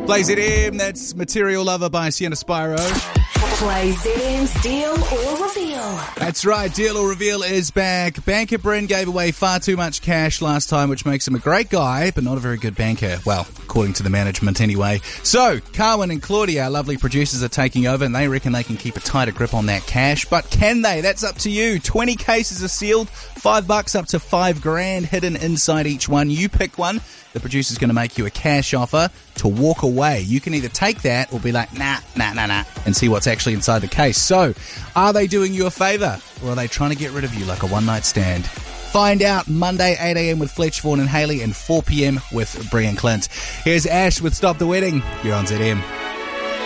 Play ZM, that's Material Lover by Sienna Spyro. Play ZM's Deal or Reveal. That's right, Deal or Reveal is back. Banker Bryn gave away far too much cash last time, which makes him a great guy, but not a very good banker. Well, according to the management anyway. So, Carwyn and Claudia, our lovely producers, are taking over, and they reckon they can keep a tighter grip on that cash. But can they? That's up to you. 20 cases are sealed, $5 up to $5,000 hidden inside each one. You pick one. The producer's going to make you a cash offer to walk away. You can either take that or be like, nah, and see what's actually inside the case. So, are they doing you a favour? Or are they trying to get rid of you like a one-night stand? Find out Monday, 8 a.m. with Fletch, Vaughan and Hayley and 4 p.m. with Brie and Clint. Here's Ash with Stop the Wedding. You're on ZM.